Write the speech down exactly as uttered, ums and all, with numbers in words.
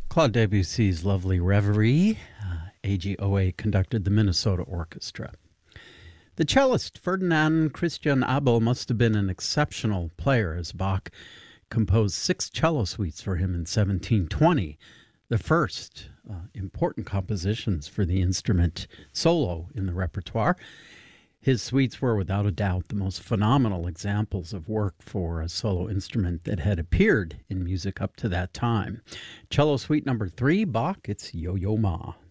Claude Debussy's lovely Reverie. Uh, A G O A conducted the Minnesota Orchestra. The cellist Ferdinand Christian Abel must have been an exceptional player, as Bach composed six cello suites for him in seventeen twenty, the first uh, important compositions for the instrument solo in the repertoire. His suites were without a doubt the most phenomenal examples of work for a solo instrument that had appeared in music up to that time. Cello Suite number three, Bach, it's Yo-Yo Ma.